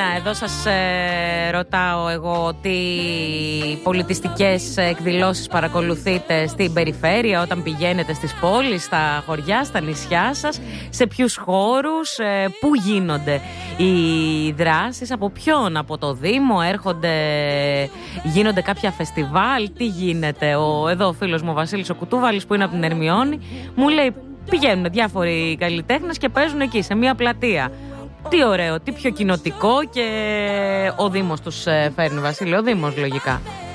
εδώ σας ρωτάω εγώ τι πολιτιστικές εκδηλώσεις παρακολουθείτε στην περιφέρεια όταν πηγαίνετε στις πόλεις, στα χωριά, στα νησιά σας, σε ποιους χώρους, πού γίνονται οι δράσεις, από ποιον, από το Δήμο γίνονται κάποια φεστιβάλ, τι γίνεται. Εδώ ο φίλος μου ο Βασίλης ο Κουτούβαλης που είναι από την Ερμιώνη μου λέει πηγαίνουν διάφοροι καλλιτέχνες και παίζουν εκεί σε μια πλατεία. Τι ωραίο, τι πιο κοινοτικό, και ο Δήμος τους φέρνει, Βασίλη, ο Δήμος λογικά.